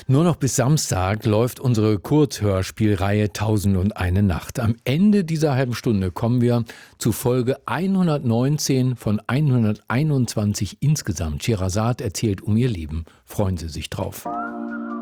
Nur noch bis Samstag läuft unsere Kurzhörspielreihe 1001 Nacht. Am Ende dieser halben Stunde kommen wir zu Folge 119 von 121 insgesamt. Scheherazade erzählt um ihr Leben. Freuen Sie sich drauf.